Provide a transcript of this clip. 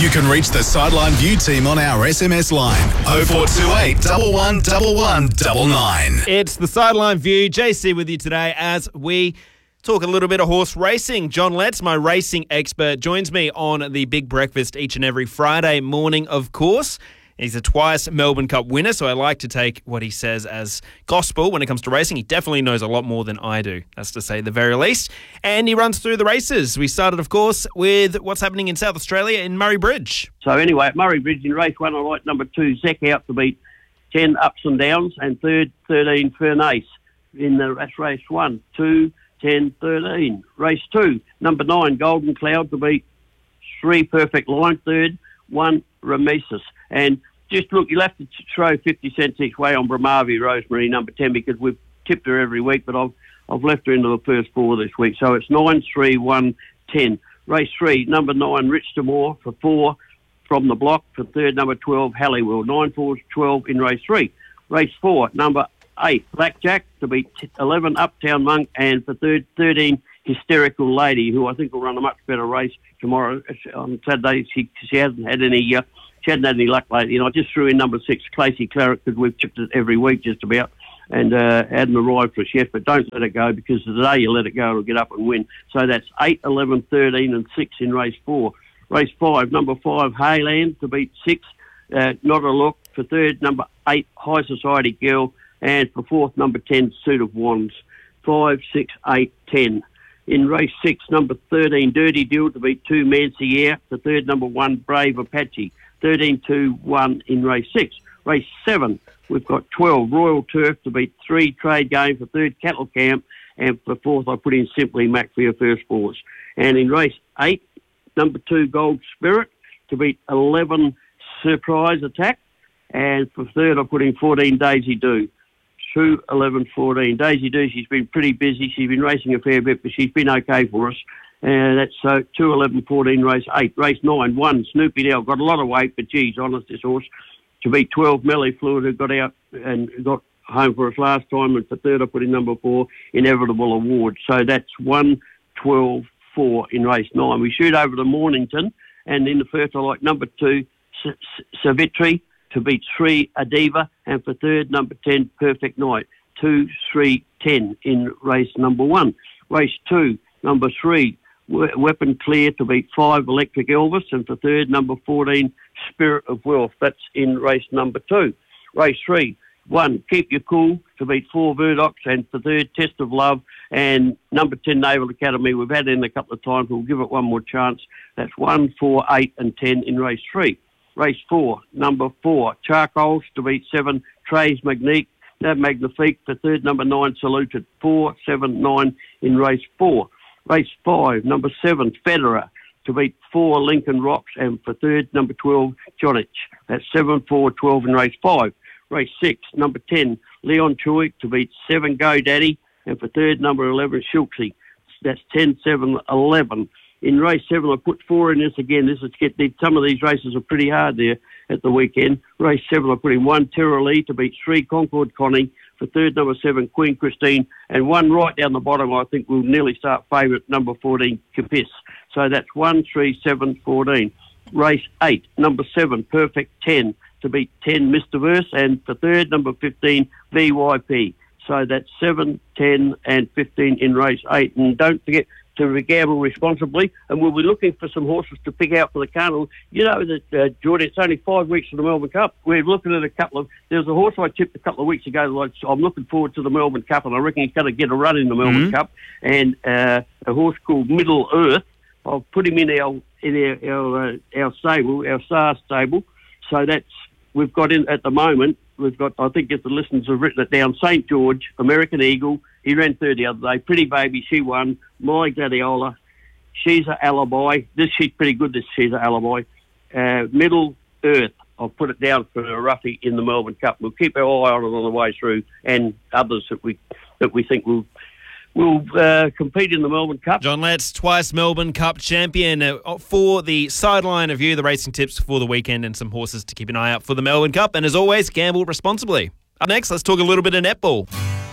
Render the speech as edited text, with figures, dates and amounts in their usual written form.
You can reach the Sideline View team on our SMS line 0428 111199. It's the Sideline View. JC with you today as we talk a little bit of horse racing. John Letts, my racing expert, joins me on the Big Breakfast each and every Friday morning, of course. He's a twice Melbourne Cup winner, so I like to take what he says as gospel when it comes to racing. He definitely knows a lot more than I do, that's to say the very least. And he runs through the races. We started, of course, with what's happening in South Australia in Murray Bridge. So anyway, at Murray Bridge in race 1, I like number 2, Zek out to beat 10 Ups and Downs, and third, 13 Furnace in that's race 1, 2, 10, 13. Race 2, number 9, Golden Cloud to beat 3 Perfect Line, third, 1 Ramesis. And just look, you'll have to throw 50 cents each way on Brahmavi Rosemary, number 10, because we've tipped her every week, but I've left her into the first 4 this week. So it's 9, 3, 1, 10. Race 3, number 9, Rich Damore for 4 from the block. For third, number 12, Halliwell. 9, 4, 12 in race 3. Race 4, number 8, Blackjack to beat 11, Uptown Monk. And for third, 13, Hysterical Lady, who I think will run a much better race tomorrow. On Saturday, she hasn't had any... she hadn't had any luck lately, and I just threw in number 6, Clacy Claret, because we've chipped it every week just about, and hadn't arrived for us yet, but don't let it go, because the day you let it go, it'll get up and win. So that's 8, 11, 13 and 6 in race 4. Race 5, number 5, Hayland to beat 6, Not a Look. For third, number 8, High Society Girl, and for fourth, number 10, Suit of Wands. 5, 6, 8, 10. In race 6, number 13, Dirty Deal to beat 2, Manciere. For third, number 1, Brave Apache. 13, 2, 1 in race 6. Race 7, we've got 12, Royal Turf to beat 3, Trade Game. For third, Cattle Camp. And for fourth, I put in Simply Mac for your first fours. And in race 8, number 2, Gold Spirit to beat 11, Surprise Attack. And for third, I put in 14, Daisy Do. 2, 11, 14. Daisy Do, she's been pretty busy. She's been racing a fair bit, but she's been okay for us. And that's 2, 11, 14, race 8. Race 9, 1, Snoopy Dell. Got a lot of weight, but geez, honest, this horse. To beat 12, Melly Fluid, who got out and got home for us last time. And for third, I put in number 4, Inevitable Award. So that's 1, 12, 4 in race 9. We shoot over to Mornington. And in the first, I like number 2, Savitri to beat 3, Adiva. And for third, number 10, Perfect Night. 2, 3, 10 in race number 1. Race 2, number 3, Weapon Clear to beat 5, Electric Elvis. And for third, number 14, Spirit of Wealth. That's in race number 2. Race 3, 1, Keep Your Cool to beat 4, Verdox. And for third, Test of Love. And number 10, Naval Academy. We've had it in a couple of times. We'll give it one more chance. That's 1, 4, 8 and 10 in race 3. Race 4, number 4, Charcoals to beat 7, Trey's Magnifique. For third, number 9, Saluted. 4, 7, 9 in race 4. Race 5, number 7, Federer to beat 4, Lincoln Rocks. And for third, number 12, Jonich. That's 7, 4, 12 in race 5. Race 6, number 10, Leon Choi to beat 7, Go Daddy. And for third, number 11, Shilksy. That's 10, 7, 11. In race 7, I put 4 in this again. Some of these races are pretty hard there at the weekend. Race 7, I put in 1, Terra Lee to beat 3, Concord Connie. For third, number 7, Queen Christine. And 1 right down the bottom, I think will nearly start favourite, number 14, Capis. So that's 1, 3, 7, 14. Race 8, number 7, Perfect 10 to beat 10, Mr. Verse. And for third, number 15, VYP. So that's 7, 10 and 15 in race 8. And don't forget to gamble responsibly, and we'll be looking for some horses to pick out for the carnival. You know that, Jordan, it's only 5 weeks to the Melbourne Cup. We're looking at there's a horse I tipped a couple of weeks ago that I'm looking forward to the Melbourne Cup, and I reckon he's going to get a run in the Melbourne Cup. And a horse called Middle Earth, I'll put him in our stable, our SAR stable. So we've got in at the moment, I think if the listeners have written it down, St. George, American Eagle. He ran third the other day. Pretty Baby, she won. My Gladiola, she's an alibi. She's pretty good, she's an alibi. Middle Earth, I'll put it down for a roughie in the Melbourne Cup. We'll keep our eye on it on the way through, and others that we think will compete in the Melbourne Cup. John Letts, twice Melbourne Cup champion. For the Sideline of You, the racing tips for the weekend and some horses to keep an eye out for the Melbourne Cup. And as always, gamble responsibly. Up next, let's talk a little bit of netball.